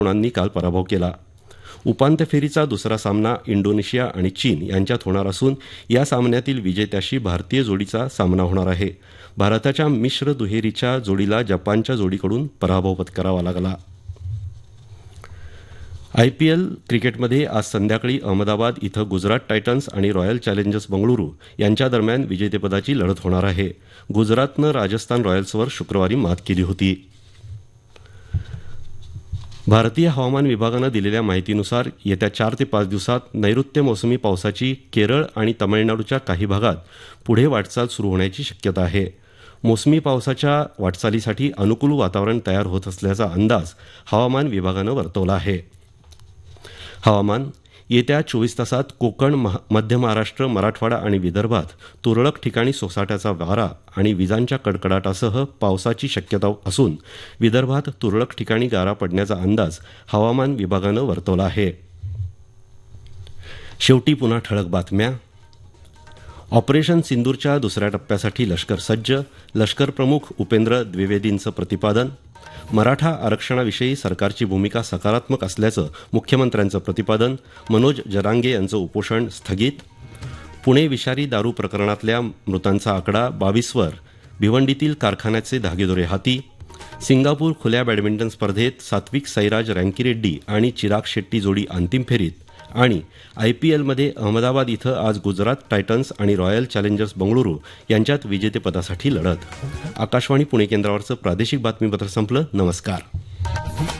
गुणांनी काल पराभव केला. उपांत्य फेरीचा दुसरा सामना इंडोनेशिया आणि चीन यांच्यात होणार असून या सामन्यातील विजेत्याशी भारतीय जोडीचा सामना होणार आहे. भारताच्या मिश्र दुहेरीच्या जोडीला जपानच्या जोडीकडून पराभव पत्करावा लागला. आयपीएल क्रिकेटमध्ये आज संध्याकाळी अहमदाबाद इथं गुजरात टायटन्स आणि रॉयल चॅलेंजर्स बंगळुरू यांच्या दरम्यान विजेतेपदाची लढत होणार आहे. गुजरातनं राजस्थान रॉयल्सवर शुक्रवारी मात केली होती. भारतीय हवामान विभागानं दिलेल्या माहितीनुसार येत्या 4 ते 5 दिवसात नैऋत्य मोसमी पावसाची केरळ आणि तामिळनाडूच्या काही भागात पुढे वाटचाल सुरू होण्याची शक्यता आहे. मोसमी पावसाच्या वाटचालीसाठी अनुकूल वातावरण तयार होत असल्याचा अंदाज हवामान विभागानं वर्तवला आहे. हवामान येत्या 24 तासात कोकण, मध्य महाराष्ट्र, मराठवाडा आणि विदर्भात तुरळक ठिकाणी सोसाट्याचा वारा आणि विजांच्या कडकडाटासह पावसाची शक्यता असून विदर्भात तुरळक ठिकाणी गारा पडण्याचा अंदाज हवामान विभागानं वर्तवला आहे. शेवटी पुन्हा ठळक बातम्या. ऑपरेशन सिंदूरच्या दुसऱ्या टप्प्यासाठी लष्कर सज्ज, लष्कर प्रमुख उपेंद्र द्विवेदींचं प्रतिपादन. मराठा आरक्षणाविषयी सरकारची भूमिका सकारात्मक असल्याचं मुख्यमंत्र्यांचं प्रतिपादन. मनोज जरांगे यांचं उपोषण स्थगित. पुणे विषारी दारू प्रकरणातल्या मृतांचा आकडा 22 वर. भिवंडीतील कारखान्याचे धागेदोरे हाती. सिंगापूर खुल्या बॅडमिंटन स्पर्धेत सात्विक साईराज रँकीरेड्डी आणि चिराग शेट्टी जोडी अंतिम फेरीत. आणि आयपीएलमध्ये अहमदाबाद इथं आज गुजरात टायटन्स आणि रॉयल चॅलेंजर्स बंगळुरू यांच्यात विजेतेपदासाठी लढत. आकाशवाणी पुणे केंद्रावरचं प्रादेशिक बातमीपत्र संपलं. नमस्कार.